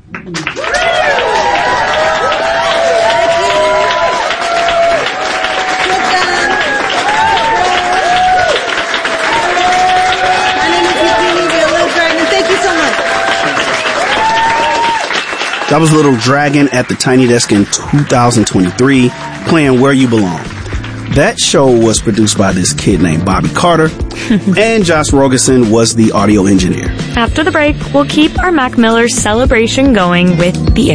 That was Little Dragon at the Tiny Desk in 2023, playing Where You Belong. That show was produced by this kid named Bobby Carter, and Josh Rogerson was the audio engineer. After the break, we'll keep our Mac Miller celebration going with the